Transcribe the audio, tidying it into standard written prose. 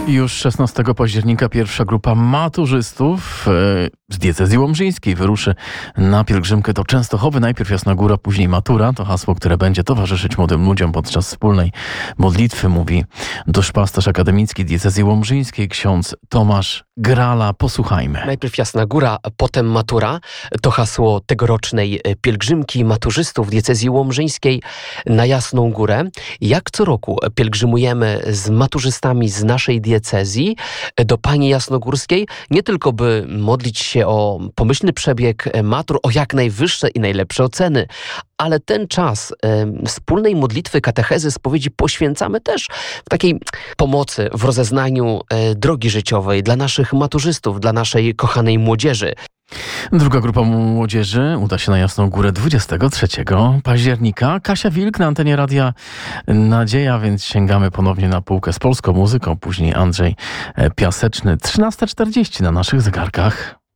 Już 16 października pierwsza grupa maturzystów z diecezji łomżyńskiej wyruszy na pielgrzymkę do Częstochowy. Najpierw Jasna Góra, później matura. To hasło, które będzie towarzyszyć młodym ludziom podczas wspólnej modlitwy, mówi duszpasterz akademicki diecezji łomżyńskiej ksiądz Tomasz Grala. Posłuchajmy. Najpierw Jasna Góra, potem matura. To hasło tegorocznej pielgrzymki maturzystów diecezji łomżyńskiej na Jasną Górę. Jak co roku pielgrzymujemy z maturzystami z naszej diecezji do Pani Jasnogórskiej, nie tylko by modlić się o pomyślny przebieg matur, o jak najwyższe i najlepsze oceny, ale ten czas wspólnej modlitwy, katechezy, spowiedzi poświęcamy też w takiej pomocy, w rozeznaniu drogi życiowej dla naszych maturzystów, dla naszej kochanej młodzieży. Druga grupa młodzieży uda się na Jasną Górę 23 października. Kasia Wilk na antenie Radia Nadzieja, więc sięgamy ponownie na półkę z polską muzyką. Później Andrzej Piaseczny. 13:40 na naszych zegarkach.